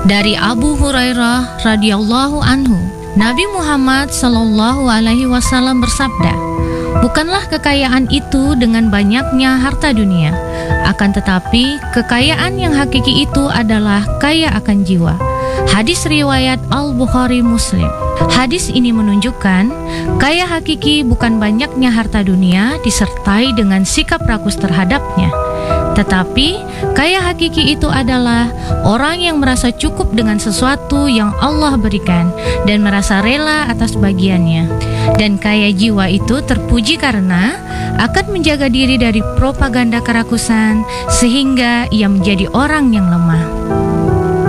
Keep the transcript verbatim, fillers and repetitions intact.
Dari Abu Hurairah radhiyallahu anhu, Nabi Muhammad sallallahu alaihi wasallam bersabda, "Bukanlah kekayaan itu dengan banyaknya harta dunia, akan tetapi kekayaan yang hakiki itu adalah kaya akan jiwa." Hadis riwayat Al-Bukhari Muslim. Hadis ini menunjukkan kaya hakiki bukan banyaknya harta dunia disertai dengan sikap rakus terhadapnya. Tetapi kaya hakiki itu adalah orang yang merasa cukup dengan sesuatu yang Allah berikan dan merasa rela atas bagiannya. Dan kaya jiwa itu terpuji karena akan menjaga diri dari propaganda kerakusan sehingga ia menjadi orang yang lemah.